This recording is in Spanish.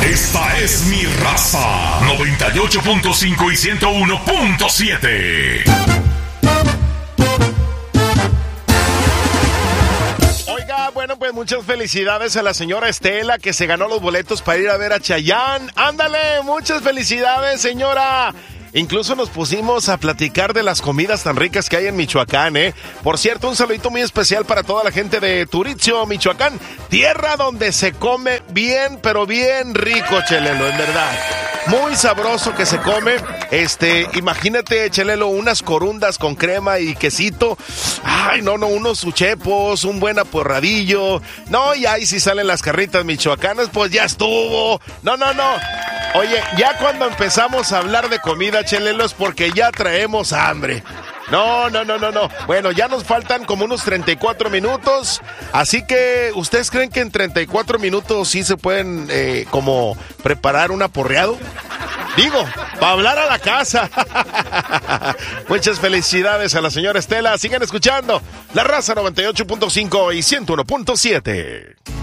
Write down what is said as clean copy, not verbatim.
Esta es mi raza. 98.5 y 101.7. Bueno, pues muchas felicidades a la señora Estela que se ganó los boletos para ir a ver a Chayanne. ¡Ándale! Muchas felicidades, señora. Incluso nos pusimos a platicar de las comidas tan ricas que hay en Michoacán, ¿eh? Por cierto, un saludito muy especial para toda la gente de Turitzio, Michoacán. Tierra donde se come bien, pero bien rico, Chelelo, en verdad. Muy sabroso que se come. Imagínate, Chelelo, unas corundas con crema y quesito. Ay, no, unos uchepos, un buen aporradillo. No, y ahí si salen las carritas michoacanas, pues ya estuvo. No. Oye, ya cuando empezamos a hablar de comida, Chelelo, es porque ya traemos hambre. No. Bueno, ya nos faltan como unos 34 minutos. Así que, ¿ustedes creen que en 34 minutos sí se pueden como preparar un aporreado? Digo, para hablar a la casa. Muchas felicidades a la señora Estela. Sigan escuchando La Raza 98.5 y 101.7.